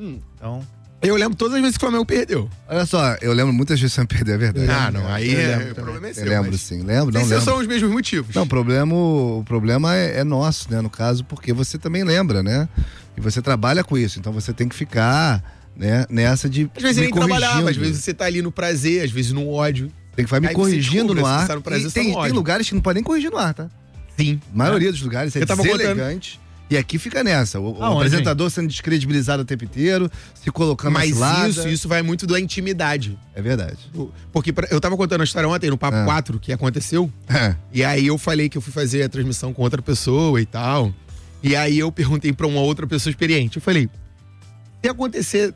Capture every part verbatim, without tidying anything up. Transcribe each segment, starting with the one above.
Hum. Então... Eu lembro todas as vezes que o Flamengo perdeu. Olha só, eu lembro muitas vezes que você perdeu, é verdade. Ah, não, aí eu é, lembro o problema é seu. Eu lembro mas... sim, lembro, não Esses lembro. são os mesmos motivos. Não, o problema, o problema é, é nosso, né, no caso, porque você também lembra, né? E você trabalha com isso, então você tem que ficar, né, nessa de Às vezes me nem trabalhava, às corrigindo. vezes você tá ali no prazer, às vezes no ódio. Tem que ficar me Aí você corrigindo descobre no se ar. tá no prazer, E se tá tem, no tem ódio. lugares que não podem nem corrigir no ar, tá? Sim. A maioria dos lugares é Eu tava deselegante. E aqui fica nessa. O, o Aonde, apresentador sendo descredibilizado o tempo inteiro, se colocando Mas na cilada. isso, isso vai muito da intimidade. É verdade. Porque pra- eu tava contando a história ontem no Papo Ah. quatro que aconteceu. É. E aí eu falei que eu fui fazer a transmissão com outra pessoa e tal. E aí eu perguntei pra uma outra pessoa experiente. Eu falei, se acontecer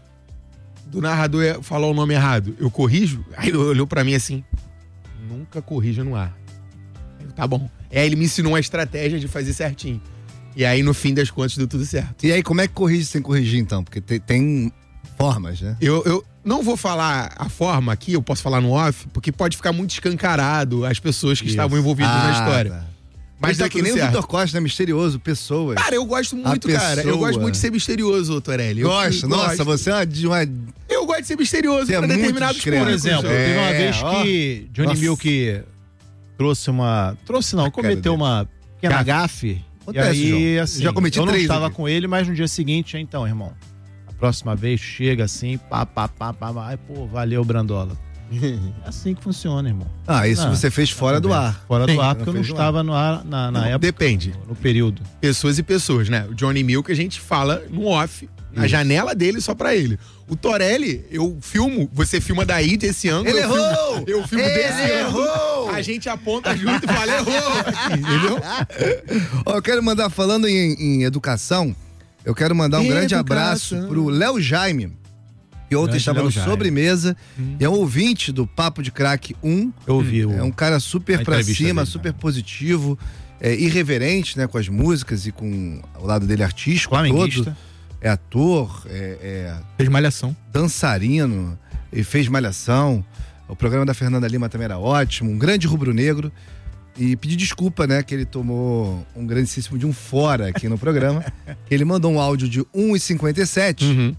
do narrador falar o nome errado, eu corrijo? Aí ele olhou pra mim assim, nunca corrija no ar. Eu, tá bom. E aí ele me ensinou uma estratégia de fazer certinho. E aí no fim das contas deu tudo certo. E aí, como é que corrige sem corrigir, então? Porque tem, tem formas, né? Eu, eu não vou falar a forma aqui, eu posso falar no off, porque pode ficar muito escancarado as pessoas que Isso. estavam envolvidas na história. Tá. Mas Mas tá deu que tudo nem o certo. Vitor Costa, né? Misterioso, pessoas. Cara, eu gosto muito, A cara. Eu pessoa. gosto muito de ser misterioso, Torelli. Eu Gosta? gosto. Nossa, você é uma, de uma... Eu gosto de ser misterioso Você é pra muito determinados discreto. Por públicos. exemplo, É, teve uma vez ó. que Johnny Nossa. Milk trouxe uma... Trouxe não, A cara cometeu dele. uma pequena gafe. E Acontece, aí, João. assim, Já cometi eu não três estava aqui. com ele, mas no dia seguinte, então, irmão, a próxima vez chega assim, pá, pá, pá, pá, pá, ai, pô, valeu, Brandola. É assim que funciona, irmão. Ah, isso Não, você fez fora do ar. Fora Sim, do ar, não porque eu não fez no estava no ar na, na Não, época. depende. No, no período. Pessoas e pessoas, né? O Johnny Milk a gente fala no off, na Isso. janela dele só pra ele. O Torelli, eu filmo, você filma daí desse ângulo. Ele eu filmo- errou! Eu filmo Ele desse ângulo. errou! A gente aponta junto e fala, errou! Aqui, entendeu? Ó, eu quero mandar, falando em, em educação, eu quero mandar um grande Educação. abraço pro Léo Jaime, que ontem Grande estava Léo no Jaime. Sobremesa, e é um ouvinte do Papo de Crack um. Eu ouvi o... É um cara super a pra entrevista cima, dele, super né? positivo, é, irreverente, né, com as músicas e com o lado dele artístico Flamenguista. todo. É ator, é, é Fez malhação. dançarino, e fez Malhação. O programa da Fernanda Lima também era ótimo, um grande rubro-negro. E pedi desculpa, né, que ele tomou um grandíssimo de um fora aqui no programa. Que ele mandou um áudio de um e cinquenta e sete. Uhum.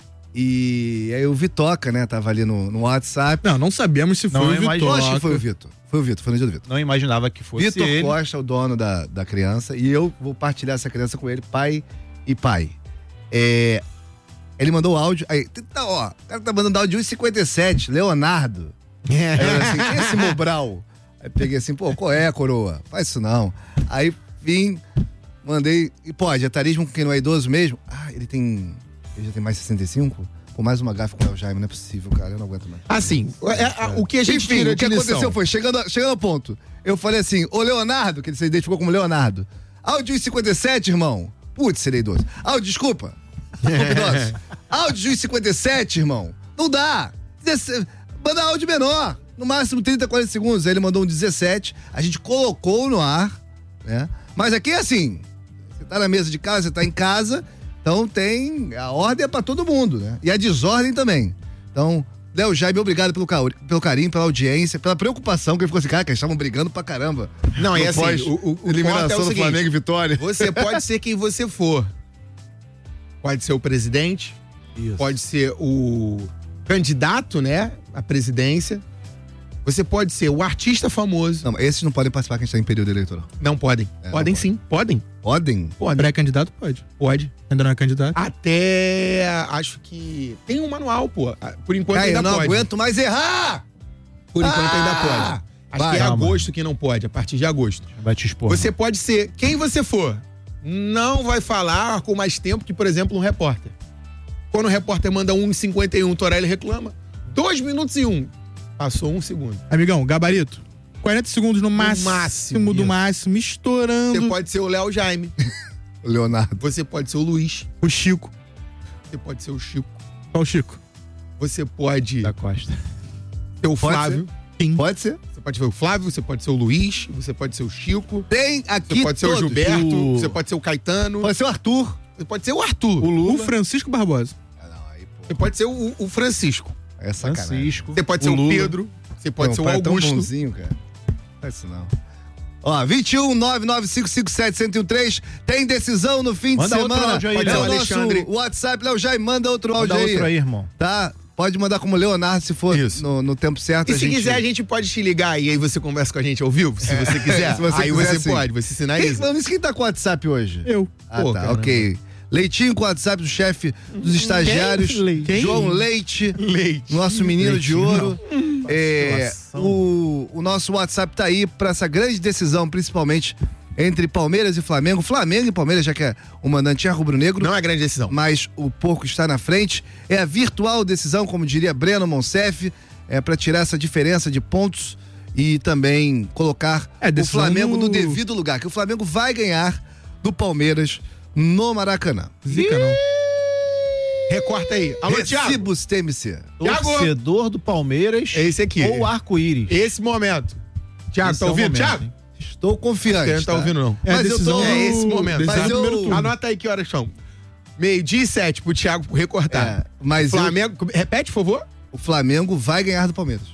E aí o Vitoca, né, tava ali no, no WhatsApp. Não, não sabemos se foi Não, o eu Vitor. imagino. Acho que foi o Vitor. Foi o Vitor, foi no dia do Vitor. Não imaginava que fosse Vitor ele. Costa, o dono da, da criança, e eu vou partilhar essa criança com ele, pai e pai. É, ele mandou o áudio, aí, tá, ó, o cara tá mandando áudio de um e cinquenta e sete, Leonardo. Aí eu falei assim, quem é esse Mobral? Aí peguei assim, pô, qual é, coroa? Faz isso não. Aí vim, mandei, e pode, etarismo com quem não é idoso mesmo? Ah, ele tem, ele já tem mais de sessenta e cinco? Pô, mais uma gafe com o El Jaime, não é possível, cara, eu não aguento mais. Assim, é, é, o que a gente Enfim, tira o que de lição? aconteceu foi, chegando, a- chegando ao ponto, eu falei assim, ô Leonardo, que ele se identificou como Leonardo, áudio cinquenta e sete, irmão. Putz, serei idoso. Áudio, desculpa. Confidoso. Áudio cinquenta e sete, irmão. Não dá. dezessete Manda áudio menor. No máximo trinta, quarenta segundos. Aí ele mandou um dezessete. A gente colocou no ar, né? Mas aqui é assim, você tá na mesa de casa, você tá em casa, então tem, a ordem é pra todo mundo, né? E a desordem também. Então, Léo Jaime, obrigado pelo, ca- pelo carinho, pela audiência, pela preocupação, que ele ficou assim, cara, que eles estavam brigando pra caramba. Não, é No assim, pós- o, o, o ponto é eliminação o do seguinte, Flamengo e vitória. você pode ser quem você for. Pode ser o presidente, Isso. pode ser o candidato, né, à presidência. Você pode ser o artista famoso. Não, esses não podem participar que a gente tá em período eleitoral. Não podem. É, podem não sim, podem. Podem? Podem. Pré-candidato pode. Pode. Ainda não é candidato. Até, acho que tem um manual, pô. Por enquanto Cara, eu ainda não pode. aguento mais errar! Por enquanto Ah! ainda pode. Acho Vai, que é calma. agosto que não pode, a partir de agosto. Vai te expor. Você pode ser quem você for. Não vai falar com mais tempo que, por exemplo, um repórter. Quando o repórter manda um e cinquenta e um, o Torelli reclama. Dois minutos e um. Passou um segundo. Amigão, gabarito. quarenta segundos no máximo, máximo, do isso. máximo, estourando. Você pode ser o Léo Jaime. O Leonardo. Você pode ser o Luiz. O Chico. Você pode ser o Chico. Qual o Chico? Você pode Da Costa. ser o Pode Flávio. Quem? Pode ser? Você pode ser o Flávio, você pode ser o Luiz, você pode ser o Chico, Tem aqui você pode ser o todos. Gilberto, O- você pode ser o Caetano, Pode ser o Arthur. você pode ser o Arthur, O Lula. O Francisco Barbosa. Ah, não, aí, pô. você pode ser o, o Francisco, É sacanagem. Francisco. você pode ser o Lula. Pedro, você pode Não, ser o pai é tão Augusto. bonzinho, cara. Não faz isso não. Ó, vinte e um, nove nove cinco cinco sete, zero um três. Tem decisão no fim Manda de outro semana. áudio aí, é Léo. o nosso Alexandre. WhatsApp. Léo Jaime, manda outro áudio Manda aí. outro aí, irmão. Tá? Pode mandar como Leonardo, se for Isso. no, no tempo certo. E a se gente... quiser, a gente pode te ligar e aí você conversa com a gente ao vivo, se você quiser. Se você aí quiser, você sim. pode, você Quem, sinaliza. falando isso, quem tá com o WhatsApp hoje? Eu. Ah, Pô, tá, caramba. ok. Leitinho com o WhatsApp do chefe dos estagiários. Quem? João Leite. Leite. Nosso menino de Leitinho, ouro. É, Situação. o, o nosso WhatsApp tá aí pra essa grande decisão, principalmente entre Palmeiras e Flamengo. Flamengo e Palmeiras, já que é o mandante é rubro-negro. Não é grande decisão. Mas o porco está na frente. É a virtual decisão, como diria Breno Monsef, é para tirar essa diferença de pontos e também colocar É, o decisão Flamengo no- no devido lugar, que o Flamengo vai ganhar do Palmeiras no Maracanã. Zica, não. Recorta aí. Alô, Thiago. Recibos T M C. Thiago. Torcedor do Palmeiras É esse aqui. ou arco-íris. Esse momento. Thiago, Esse tá é o ouvindo, momento, Thiago? hein? Estou confiante. Você não tá ouvindo, não. É a Mas eu decisão tô- É esse momento. decisão Mas do eu- primeiro turno. Anota aí que horas são. Meio-dia e sete pro Thiago recortar. É, mas eu- Flamengo. Repete, por favor. o Flamengo vai ganhar do Palmeiras.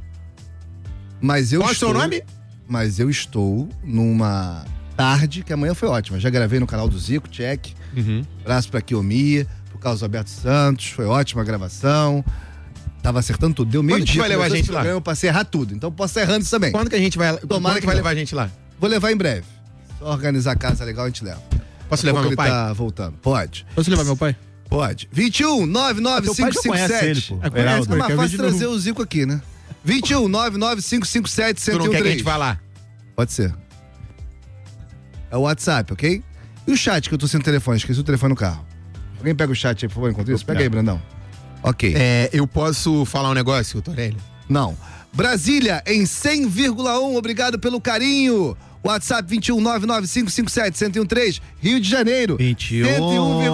Mas eu Qual é o estou... seu nome? Mas eu estou numa tarde, que amanhã foi ótima. Já gravei no canal do Zico, check. Uhum. Abraço pra Kiyomi, pro Carlos Alberto Santos, foi ótima a gravação. Tava acertando tudo, deu meio Quando que dia. vai levar a começou gente esse lá? programa, Eu passei a errar tudo, então posso estar errando isso também. Quando que a gente vai. Tomara quando que que vai não. levar a gente lá? Vou levar em breve. Só organizar a casa legal, a gente leva. Posso Daqui a levar pouco meu ele pai? tá voltando. Pode, Posso levar meu pai? pode. vinte e um, nove nove Teu pai cinco já cinco conhece ele, sete. pô. Ah, conhece, Heraldo. É pô. mais Quer ver fácil de novo? trazer o Zico aqui, né? vinte e um, nove nove cinco cinco sete, Tu zero não um quer que a três. gente vá lá? Pode ser. É o WhatsApp, ok? E o chat que eu tô sem o telefone? Esqueci o telefone no carro. Alguém pega o chat aí, por favor, enquanto isso? Pega aí, Brandão. Ok. É, eu posso falar um negócio, Torelli? Não. Brasília em cem vírgula um, obrigado pelo carinho. WhatsApp vinte e um, nove nove cinco cinco sete, zero um três. Rio de Janeiro. vinte e um. cento e um